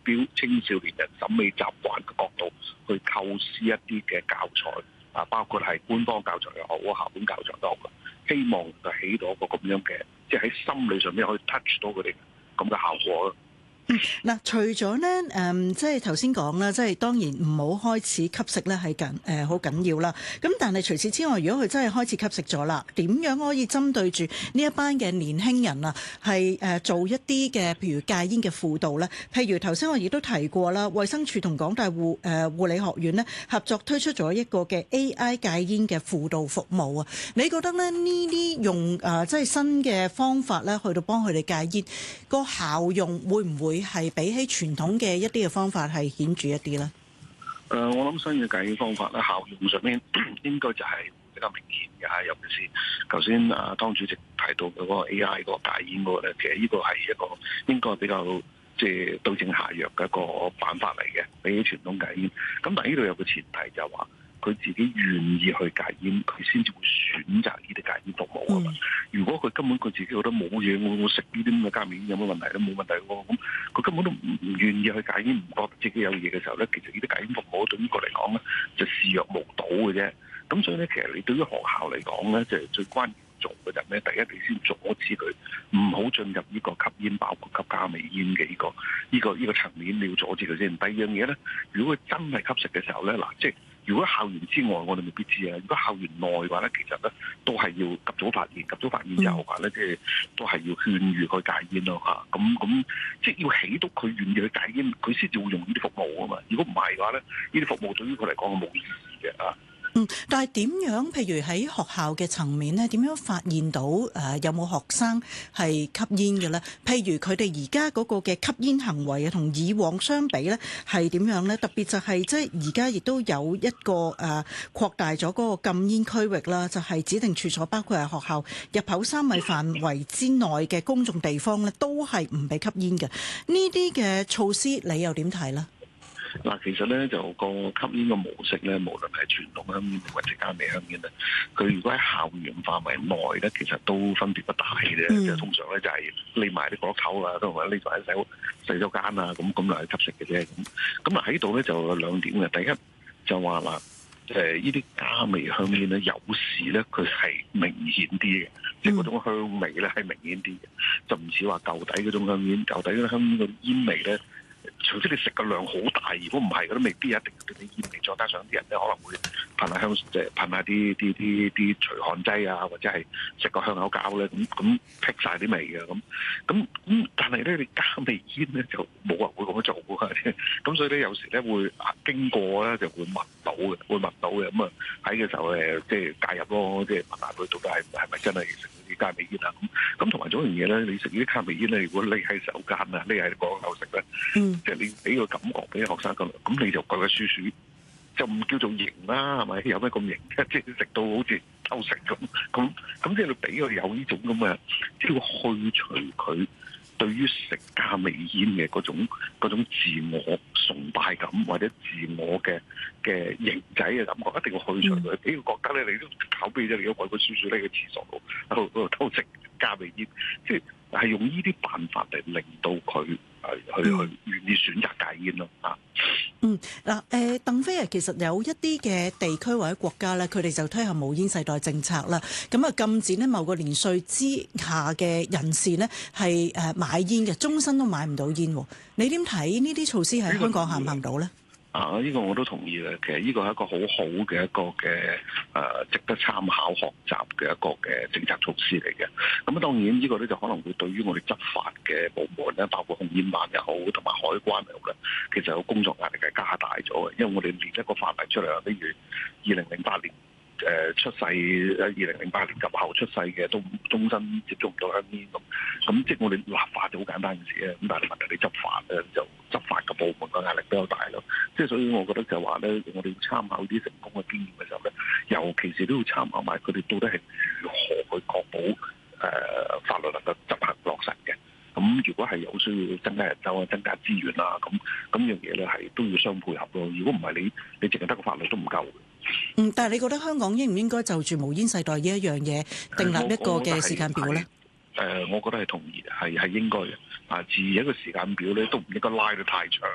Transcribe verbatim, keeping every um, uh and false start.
標青少年人審美習慣嘅角度去構思一啲嘅教材啊，包括係官方教材又好，校本教材都好，希望就起到一個咁樣嘅，即係喺心理上面可以 touch 到佢哋咁嘅效果咯。 嗯，嗱，除咗咧，誒、嗯，即係頭先講啦，即係當然唔好開始吸食咧，係緊誒好緊要啦。咁但係除此之外，如果佢真係開始吸食咗啦，點樣可以針對住呢一班嘅年輕人啊，係誒做一啲嘅譬如戒煙嘅輔導咧？譬如頭先我亦都提過啦，衛生署同港大護誒護理學院咧合作推出咗一個嘅 A I 戒煙嘅輔導服務啊。你覺得咧呢啲用誒即係新嘅方法咧，去到幫佢哋戒煙個效用會唔會係比起傳統嘅一啲嘅方法係顯著一啲咧？ 誒、呃，我諗新嘅戒煙方法咧，效用上面應該就係比較明顯嘅嚇，尤其是頭先啊湯主席提到嘅嗰個 A I 嗰個戒煙嗰個咧，其實呢個係一個應該比較即係對症下藥嘅一個辦法嚟嘅，比起傳統戒煙。咁但係呢度有個前提就係話，佢自己願意去戒煙，佢先至會選擇呢啲戒煙服務啊嘛。嗯、如果佢根本佢自己覺得冇嘢，我我食呢啲咁嘅加味煙有乜問題咧？冇問題喎。咁佢根本都唔唔願意去戒煙，唔覺得自己有嘢嘅時候咧，其實呢啲戒煙服務對於佢嚟講咧，就視若無睹嘅啫。咁所以咧，其實你對於學校嚟講咧，就係、是、最關鍵做嘅就係咩？第一，你先阻止佢唔好進入呢個吸煙，包括吸加味煙嘅呢個呢、呢個呢、呢個層面，你要阻止佢先。第二樣嘢咧，如果佢真係吸食嘅時候咧，嗱，即係。如果校園之外，我哋未必知啊。如果校園內嘅話咧，其實咧都係要及早發現，及早發現之後嘅話咧，即係都係要勸喻佢戒煙咯嚇。咁咁即係要起到佢願意去戒煙，佢先至會用呢啲服務啊嘛。如果唔係嘅話咧，呢啲服務對於佢嚟講係冇意義嘅啊。 嗯，但係點樣？譬如喺學校嘅層面咧，點樣發現到誒、呃、有冇學生係吸煙嘅咧？譬如佢哋而家嗰個嘅吸煙行為啊，同以往相比咧，係點樣咧？特別就係即係而家亦都有一個誒、呃、擴大咗嗰個禁煙區域啦，就係、是、指定處所，包括係學校入口三米範圍之內嘅公眾地方咧，都係唔俾吸煙嘅。呢啲嘅措施，你又點睇咧？ 嗱，其實咧就個吸煙嘅模式咧，無論係傳統香煙或者加味香煙咧，佢如果喺校園範圍內咧，其實都分別不大嘅。即係、嗯、通常咧就係匿埋啲角落頭啊，都或者匿埋喺洗洗手間啊，咁咁嚟吸食嘅啫。咁咁啊喺度咧就有兩點嘅。第一就話嗱，誒呢啲加味香煙咧，有時咧佢係明顯啲嘅，即係嗰種香味咧係明顯啲嘅，就唔似話舊底嗰種香煙，舊底嗰啲香煙嗰啲煙味咧。除非你食嘅量好大，如果唔係，都未必一定對你煙味。再加上啲人咧可能會噴下香，即係噴下啲啲啲啲除汗劑啊，或者係食個香口膠咧，咁咁辟晒啲味嘅咁。咁咁，但係咧你加味煙咧就冇人會咁樣做嘅。咁所以咧有時咧會經過咧就會聞到嘅，會聞到嘅。咁啊喺嘅時候誒，即係介入咯，即係問下佢到底係係咪真係食啲加味煙啊？咁咁同埋仲有一樣嘢咧，你食呢啲加味煙咧，如果匿喺洗手間啊，匿喺個口食咧，嗯。即係你俾個感覺俾學生咁，咁你就鬼鬼祟祟，就唔叫做型啦，係咪？有咩咁型？即係食到好似偷食咁，咁咁即係你俾佢有呢種咁嘅，即係要去除佢對於食加味煙嘅嗰種嗰種自我崇拜感或者自我嘅嘅型仔嘅感覺，一定要去除佢。俾佢覺得咧，你都搞俾咗你，鬼鬼祟祟喺個廁所度喺度喺度偷食加味煙，即係係用呢啲辦法嚟令到佢。去去願意選擇戒煙咯啊！ 嗯，嗱，誒，鄧飛啊，其實有一啲嘅地區或者國家咧，佢哋就推行無煙世代政策啦。咁啊，禁止咧某個年歲之下嘅人士咧係誒買煙嘅，終身都買唔到煙。你點睇呢啲措施喺香港行唔行到咧？ 啊！呢個我都同意嘅，其實呢個係一個好好嘅一個嘅誒，值得參考學習嘅一個嘅政策措施嚟嘅。咁啊，當然呢個咧就可能會對於我哋執法嘅部門咧，包括控煙辦又好，同埋海關又好咧，其實有工作壓力係加大咗嘅。因為我哋列一個法例出嚟啊，例如二零零八年誒出世，誒二零零八年及後出世嘅都終身接觸唔到香煙咁。咁即係我哋立法就好簡單嘅事咧。咁但係問題你執法咧就執法嘅部門個壓力比較大咯。即係所以，我覺得就話咧，我哋要參考啲成功嘅經驗嘅時候咧，尤其是都要參考埋佢哋到底係如何去確保誒、呃、法律能夠執行落實嘅。咁如果係有需要增加人手啊、增加資源啊，咁咁樣嘢咧係都要相配合咯。如果唔係你你淨係得個法律都唔夠嘅。嗯， 但係你覺得香港應唔應該就住無煙世代呢一樣嘢訂立一個嘅時間表咧？ 誒，我覺得係同意，係係應該嘅。啊，至於一個時間表咧，都唔應該拉得太長